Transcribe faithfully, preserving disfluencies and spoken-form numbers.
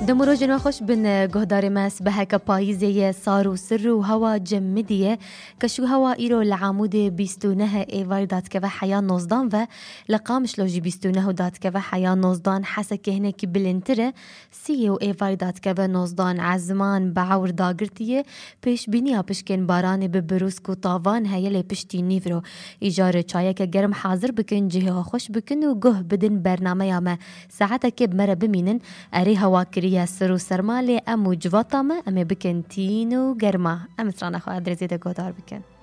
دمرو جنوا خوش بن گهدار ماس بهک پاییزه سارو سر و هوا جمدیه کشو هوا ایرو لعمود بیستونه ایوار داد که و حیا نوزدان و لقامش لوجی بیستونه داد که و حیا نوزدان حسه که هنه کی بلنتره سی و ایوار داد که و نوزدان عزمان بعور داگرتیه پیش بینیا پشکن باران به بروز کو تاوان هیل پشتی نیورو ایجار چایه که گرم حاضر بکن جهه خوش بکن و گه بدن برنامه یا ما ساعته که بمره بمینن اری هوا کریه سر و سرماله امو جواتا ما امه بکن تین و گرما ام سرانه خواه درزیده گودار بکن